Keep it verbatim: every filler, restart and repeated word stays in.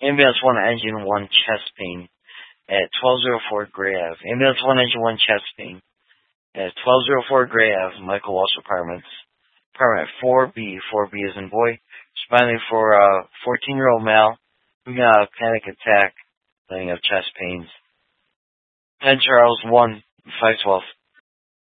Ambulance one, engine one, chest pain at twelve oh four Gray Ave. Ambulance one, engine one, chest pain at twelve oh four Gray Ave, Michael Walsh Apartments. Apartment four B, four B as in boy. Responding for a fourteen-year-old male who got a panic attack, letting of chest pains. Penn Charles one, five twelve